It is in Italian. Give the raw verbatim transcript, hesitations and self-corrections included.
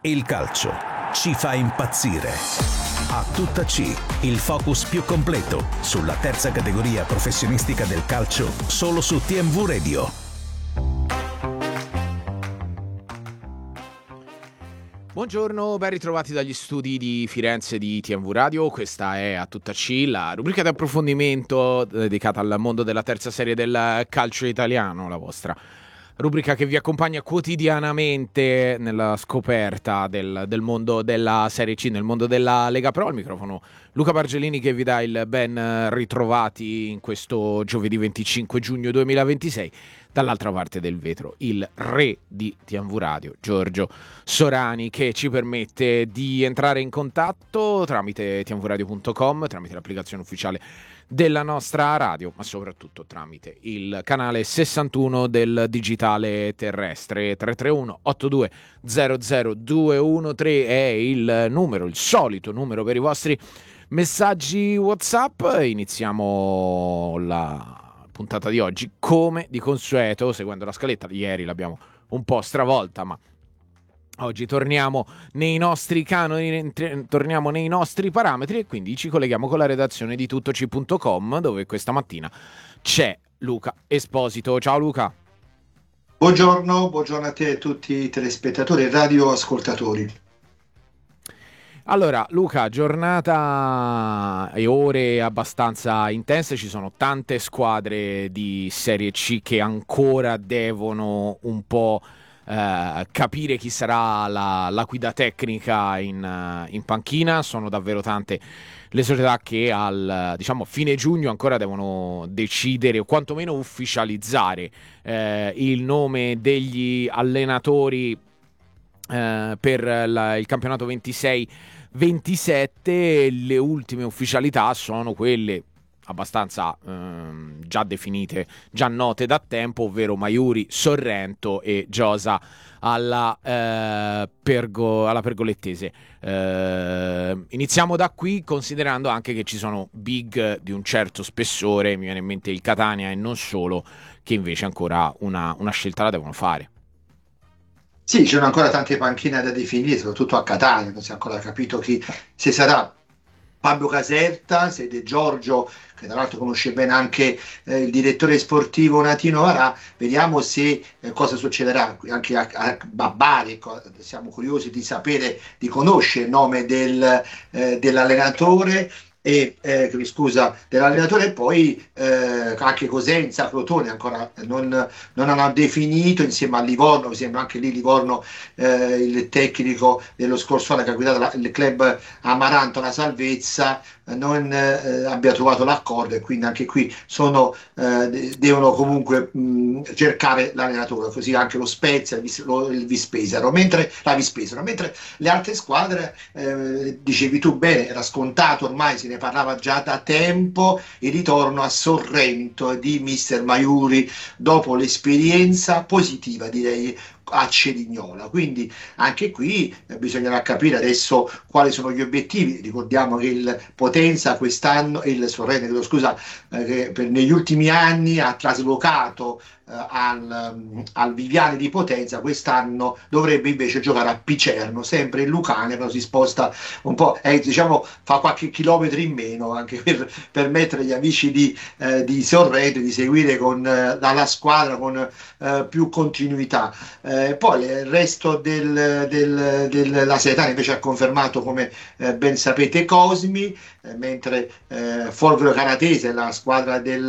Il calcio ci fa impazzire. A tutta C, il focus più completo sulla terza categoria professionistica del calcio, solo su T M V Radio. Buongiorno, ben ritrovati dagli studi di Firenze di T M V Radio. Questa è A tutta C, la rubrica di approfondimento dedicata al mondo della terza serie del calcio italiano, la vostra rubrica che vi accompagna quotidianamente nella scoperta del, del mondo della Serie C, nel mondo della Lega Pro. Al microfono Luca Bargelini che vi dà il ben ritrovati in questo giovedì venticinque giugno duemilaventisei. Dall'altra parte del vetro il re di T M V Radio, Giorgio Sorani, che ci permette di entrare in contatto tramite t m v radio punto com, tramite l'applicazione ufficiale della nostra radio, ma soprattutto tramite il canale sessantuno del digitale terrestre. Tre tre uno otto due zero zero due uno tre è il numero, il solito numero per i vostri messaggi WhatsApp. Iniziamo la puntata di oggi come di consueto seguendo la scaletta. Ieri l'abbiamo un po' stravolta, ma oggi torniamo nei nostri canoni, torniamo nei nostri parametri e quindi ci colleghiamo con la redazione di tuttoci punto com, dove questa mattina c'è Luca Esposito. Ciao Luca. Buongiorno, buongiorno a te e a tutti i telespettatori e radioascoltatori. Allora Luca, giornata e ore abbastanza intense, ci sono tante squadre di Serie C che ancora devono un po' eh, capire chi sarà la, la guida tecnica in, in panchina. Sono davvero tante le società che al diciamo fine giugno ancora devono decidere o quantomeno ufficializzare eh, il nome degli allenatori eh, per la, il campionato ventisei ventisette. Le ultime ufficialità sono quelle abbastanza ehm, già definite, già note da tempo, ovvero Maiuri, Sorrento e Giosa alla, eh, Pergo, alla Pergolettese. Eh, iniziamo da qui, considerando anche che ci sono big di un certo spessore, mi viene in mente il Catania e non solo, che invece ancora una, una scelta la devono fare. Sì, ci sono ancora tante panchine da definire, soprattutto a Catania, non si è ancora capito chi, se sarà Fabio Caserta, se De Giorgio, che tra l'altro conosce bene anche eh, il direttore sportivo Natino Varà. Vediamo se eh, cosa succederà anche a, a Bari. Siamo curiosi di sapere, di conoscere il nome del, eh, dell'allenatore. E eh, scusa dell'allenatore e poi eh, anche Cosenza, Crotone ancora non, non hanno definito, insieme a Livorno. Mi sembra anche lì Livorno, eh, il tecnico dello scorso anno che ha guidato la, il club Amaranto, la salvezza, eh, non eh, abbia trovato l'accordo, e quindi anche qui sono eh, devono comunque mh, cercare l'allenatore, così anche lo Spezia, il, Vis, lo, il Vispesaro, mentre la Vispesaro, mentre le altre squadre, eh, dicevi tu bene, era scontato ormai, si ne parlava già da tempo, il ritorno a Sorrento di mister Maiuri dopo l'esperienza positiva, direi, a Cerignola. Quindi anche qui eh, bisognerà capire adesso quali sono gli obiettivi. Ricordiamo che il Potenza quest'anno, il Sorrento, scusa, eh, che per, negli ultimi anni ha traslocato eh, al, al Viviani di Potenza, quest'anno dovrebbe invece giocare a Picerno, sempre in Lucania, però si sposta un po', eh, diciamo fa qualche chilometro in meno, anche per permettere agli amici di, eh, di Sorrento di seguire con eh, la, la squadra con eh, più continuità. Eh, Eh, poi il resto del, del, della Seretana invece ha confermato, come eh, ben sapete, Cosmi, eh, mentre eh, Folgore Canatese, la squadra del